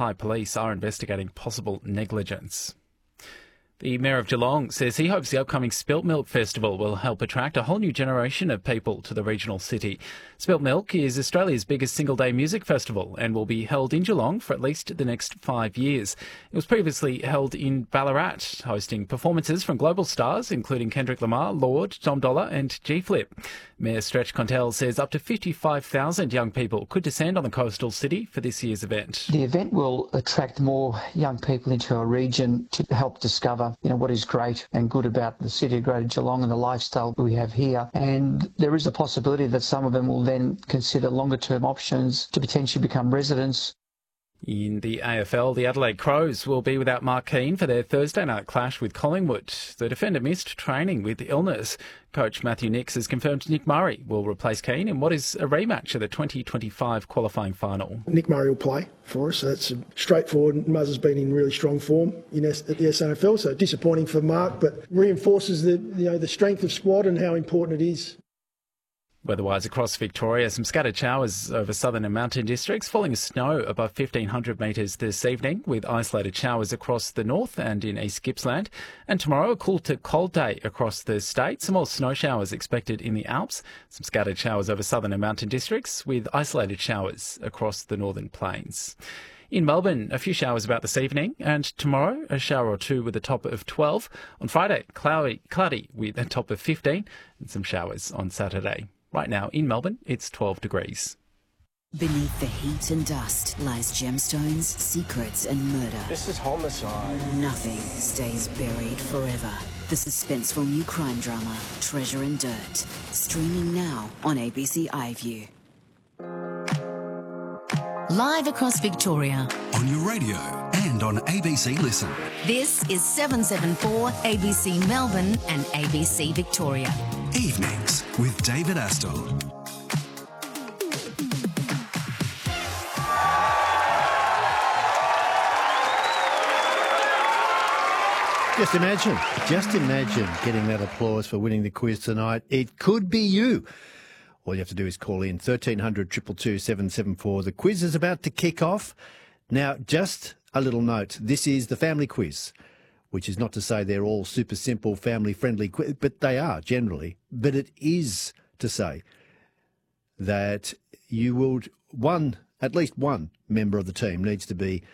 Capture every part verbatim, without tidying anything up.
Clyde Police are investigating possible negligence. The Mayor of Geelong says he hopes the upcoming Spilt Milk Festival will help attract a whole new generation of people to the regional city. Spilt Milk is Australia's biggest single-day music festival and will be held in Geelong for at least the next five years. It was previously held in Ballarat, hosting performances from global stars including Kendrick Lamar, Lord, Tom Dollar and G-Flip. Mayor Stretch Contell says up to fifty-five thousand young people could descend on the coastal city for this year's event. The event will attract more young people into our region to help discover you know, what is great and good about the city of Greater Geelong and the lifestyle we have here. And there is a possibility that some of them will then consider longer-term options to potentially become residents. In the A F L, the Adelaide Crows will be without Mark Keane for their Thursday night clash with Collingwood. The defender missed training with illness. Coach Matthew Nicks has confirmed Nick Murray will replace Keane in what is a rematch of the twenty twenty-five qualifying final. Nick Murray will play for us, so that's straightforward. Muzz has been in really strong form in S- at the S N F L, so disappointing for Mark, but reinforces the you know the strength of squad and how important it is. Weatherwise across Victoria, some scattered showers over southern and mountain districts, falling snow above fifteen hundred metres this evening, with isolated showers across the north and in East Gippsland. And tomorrow, a cool to cold day across the state. Some more snow showers expected in the Alps. Some scattered showers over southern and mountain districts, with isolated showers across the northern plains. In Melbourne, a few showers about this evening, and tomorrow a shower or two with a top of twelve. On Friday, cloudy, cloudy with a top of fifteen, and some showers on Saturday. Right now in Melbourne, it's twelve degrees. Beneath the heat and dust lies gemstones, secrets and murder. This is homicide. Nothing stays buried forever. The suspenseful new crime drama, Treasure and Dirt. Streaming now on A B C iView. Live across Victoria. On your radio and on A B C Listen. This is seven seven four A B C Melbourne and A B C Victoria. Evenings with David Astle. Just imagine, just imagine getting that applause for winning the quiz tonight. It could be you. All you have to do is call in thirteen hundred, two two two, seven seven four. The quiz is about to kick off. Now, just a little note. This is the family quiz, which is not to say they're all super simple, family-friendly quiz, but they are generally. But it is to say that you will, one, at least one member of the team needs to be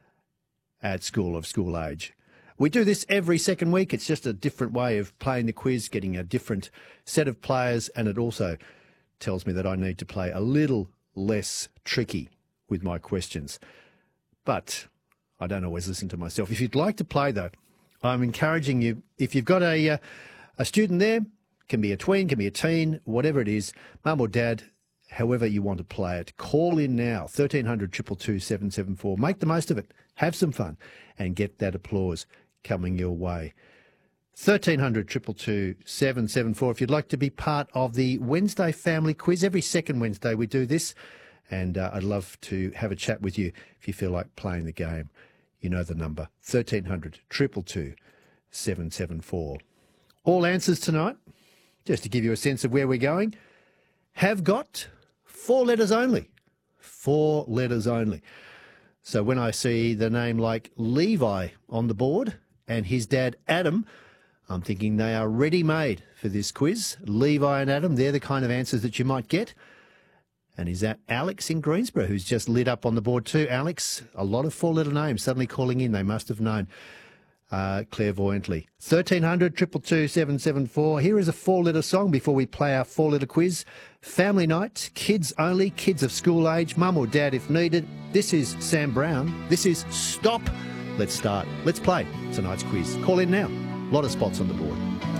at school of school age. We do this every second week. It's just a different way of playing the quiz, getting a different set of players, and it also tells me that I need to play a little less tricky with my questions. But I don't always listen to myself. If you'd like to play, though, I'm encouraging you, if you've got a uh, a student there, can be a tween, can be a teen, whatever it is, mum or dad, however you want to play it, call in now, thirteen hundred, two two two, seven seven four. Make the most of it, have some fun, and get that applause coming your way. thirteen hundred, two two two, seven seven four. If you'd like to be part of the Wednesday family quiz, every second Wednesday we do this, and uh, I'd love to have a chat with you if you feel like playing the game. You know the number, thirteen hundred, two two two, seven seven four. All answers tonight, just to give you a sense of where we're going, have got four letters only. Four letters only. So when I see the name like Levi on the board and his dad Adam, I'm thinking they are ready-made for this quiz. Levi and Adam, they're the kind of answers that you might get. And is that Alex in Greensboro, who's just lit up on the board too? Alex, a lot of four-letter names suddenly calling in. They must have known uh, clairvoyantly. thirteen hundred, two two two, seven seven four. Here is a four-letter song before we play our four-letter quiz. Family night, kids only, kids of school age, mum or dad if needed. This is Sam Brown. This is Stop. Let's start. Let's play tonight's quiz. Call in now. A lot of spots on the board.